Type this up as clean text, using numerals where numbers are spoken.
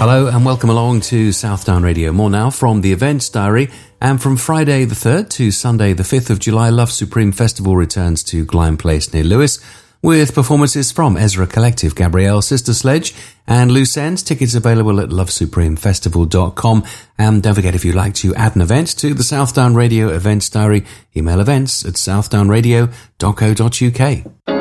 Hello and welcome along to Southdown Radio. More now from the Events Diary. And from Friday the 3rd to Sunday the 5th of July, Love Supreme Festival returns to Glyme Place near Lewes with performances from Ezra Collective, Gabrielle, Sister Sledge and Loose Ends. Tickets available at lovesupremefestival.com. And don't forget, if you'd like to add an event to the Southdown Radio Events Diary, email events@southdownradio.co.uk.